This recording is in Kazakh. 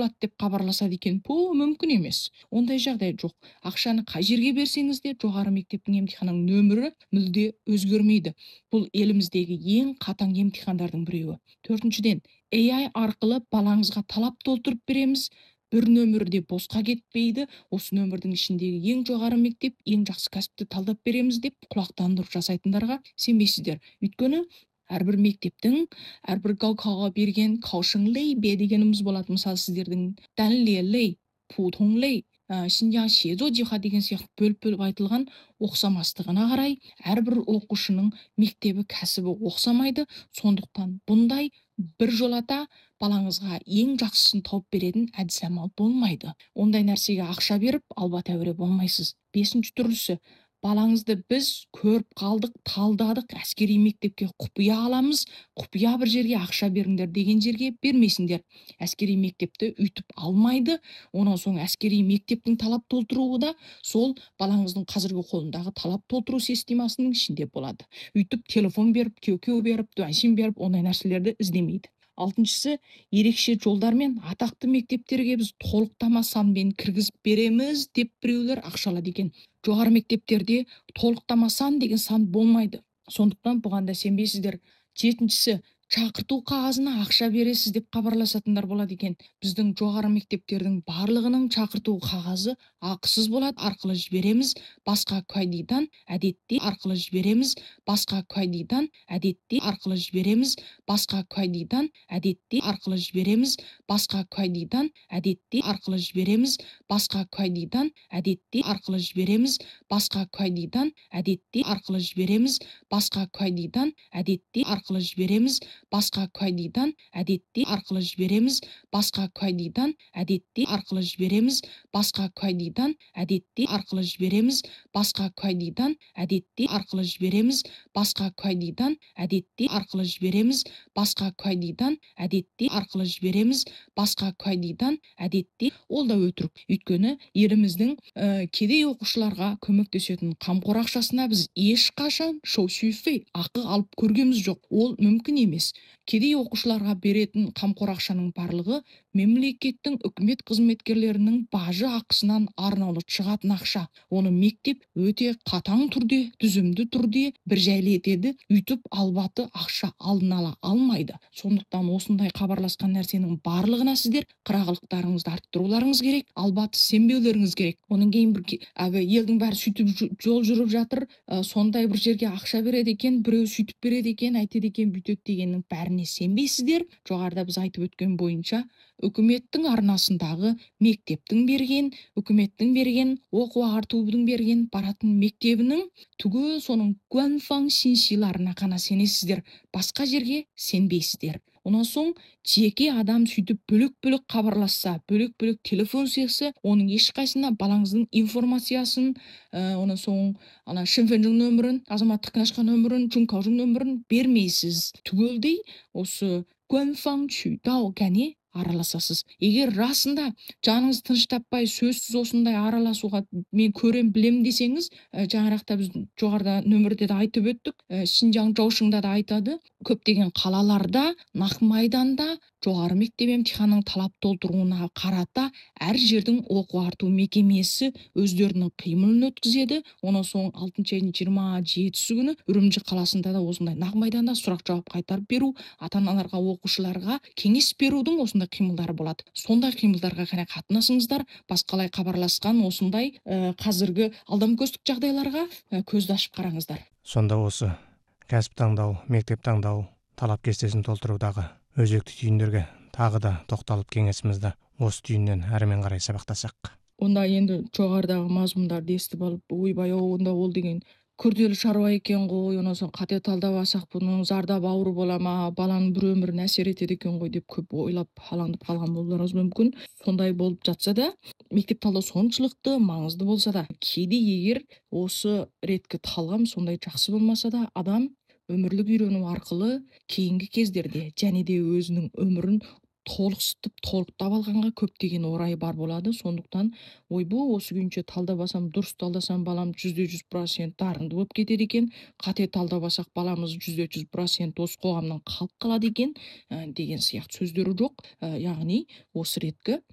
болады деп хабарласады екен. Бұл мүмкін емес. Ондай жағдай жоқ. Ақшаны қай жерге берсеңіз де жоғары мектептің емтиханының нөмірі мүлде өзгермейді. Бұл еліміздегі ең қатаң емтихандардың біреуі. Төртіншіден, AI арқылы балаңызға талап толтырып береміз. Бір нөмірде босқа кетпейді. Осы нөмірдің ішіндегі ең жоғары мектеп, ең жақсы кәсіпті талдап береміз деп құлақтандырып жасайтындарға сенбейсіздер. Өйткені әрбір мектептің әрбір гаукаға берген каушыңлей бе дегеніміз болады. Мысалы, сіздердің дәнлелей, путонлей, Шинжаң шезо жиха деген сияқты бөліп айтылған оқсамастығына қарай әрбір оқушының мектебі, кәсібі оқсамайды. Сондықтан бұндай бір жолата балаңызға ең жақсысын тауып беретін әдіс амал болмайды. Ондай нәрсеге ақша беріп, алба тәуре болмайсыз. Бесінші түрлісі, балаңызды біз көріп қалдық, талдадық, әскери мектепке құпия аламыз, құпия бір жерге ақша беріңдер деген жерге бермесіңдер. Әскери мектепті үйтіп алмайды. Онан соң әскери мектептің талап толтыруы да сол балаңыздың қазіргі қолындағы талап толтыру системасының ішінде болады. Үйтіп телефон беріп, кеу беріп, дуаншин беріп, ондай нәрселерді іздемейді. Алтыншысы, ерекше жолдармен атақты мектептерге біз толықтама санмен кіргізіп береміз деп біреулер ақшалады екен. Жоғары мектептерде толықтама сан деген сан болмайды. Сондықтан бұған да сенбейсіздер. Жетіншісі, шақырту қағазына ақша бересіз деп хабарласатындар болады екен. Біздің жоғары мектептердің барлығының шақырту қағазы ақысыз болады, арқылы жібереміз. Басқа куәлидан әдетте арқылы жібереміз. Басқа куәлидан әдетте арқылы жібереміз. Басқа куәлидан әдетте арқылы жібереміз. Басқа куәлидан әдетте арқылы жібереміз. Басқа куәлидан әдетте арқылы жібереміз. Басқа куәлидан әдетте арқылы жібереміз. Басқа куәлидан әдетте арқылы жібереміз. Басқа куәлидан әдетте арқылы жібереміз. Басқа куәлидан әдетте арқылы жібереміз. Басқа куәлидан әдетте арқылы жібереміз. Басқа куәлидан әдетте арқылы жібереміз. Басқа куәлидан әдетте арқылы жібереміз. Басқа куәлидан әдетте арқылы жібереміз. Басқа куәлидан әдетте, ол да өтірік. Өйткені еліміздің кедей оқушыларға көмектесетін қамқор ақшасына біз ешқашан шоу-шуйфей ақы алып көргеміз жоқ. Ол мүмкін емес. Кедей оқушыларға беретін қамқор ақшаның барлығы мемлекеттің, үкімет қызметкерлерінің бажы ақысынан арнаулы шығатын ақша. Оны мектеп өте қатаң түрде, түзімді түрде бір жайлы етеді. Үйтіп албаты ақша алдын ала алмайды. Сондықтан осындай хабарласқан нәрсенің барлығына сіздер қырағылықтарыңызды арттыруларыңыз керек, албаты сенбеулеріңіз керек. Оның кейін елдің бәрі сөйтіп жол жүріп жатыр, сондай бір жерге ақша береді екен, біреу сөйтіп береді екен, айтады екен, бүйтеді дегеннің бәріне сенбейсіздер. Жоғарыда біз айтып өткен бойынша үкіметтің арнасындағы мектептің берген, үкіметтің берген, оқу ағартудың берген баратын мектебінің түгел соның гуанфан синсиларына қана сенесіздер. Басқа жерге сенбейсіздер. Онан соң жеке адам сөйтіп бөлек-бөлек хабарласса, бөлек-бөлек телефон соқса, оның ешқайсына балаңыздың информациясын, онан соң шенфенжің нөмірін, азаматтық книжка нөмірін, чункаужың нөмірін бермейсіз. Түгелдей осы гуанфан чүйдау кәне араласасыз. Егер расында жаныңыз тыныш таппай сөзсіз осындай араласуға мен көрем, білем десеңіз, жаңарақта біз жоғарыда нөмірде де айтып өттік, Шинжаң Жоушыңда да айтады, көптеген қалаларда, Нақмайданда жоғары мектеп емтиханның талап толтыруына қарата әр жердің оқу ағарту мекемесі өздерінің қимылын өткізеді. Онан соң 6 айдың 27-сі күні Үрімжі қаласында да осындай Нақмайданда сұрақ жауап қайтарып беру, ата-аналарға, оқушыларға кеңес берудің осындай қимылдары болады. Сондай қимылдарға қана қатынасыңыздар. Басқалай хабарласқан осындай қазіргі алдамкөстік жағдайларға көзді ашып қараңыздар. Сонда осы кәсіп таңдау, мектеп таңдау, талап кестесін толтырудағы өзекті түйіндерге тағы да тоқталып кеңесімізді осы түйіннен әрмен қарай сабақтасақ. Онда енді жоғарыдағы мазмұндарды естіп алып, ойбай, онда ол деген күрделі шаруа екен ғой, онан соң қате талдап алсақ бұның зардабы ауыр бола ма, баланың бір өміріне әсер етеді екен ғой деп көп ойлап алаңдап қалған болуларыңыз мүмкін. Сондай болып жатса да, мектеп талдау соншылықты маңызды болса да, кейде егер осы реткі талғам сондай жақсы болмаса да, адам өмірлік үйрену арқылы кейінгі кездерде және де өзінің өмірін толықтап алғанға көптеген орай бар болады. Сондықтан ойбу, осы күйінше талдап алсам, дұрыс талдасам, балам 100% дарынды болып кетеді екен, қате талдап алсақ баламыз 100% осы қоғамнан қалып қалады екен, деген сияқты сөздері жоқ. Яғни осы реткі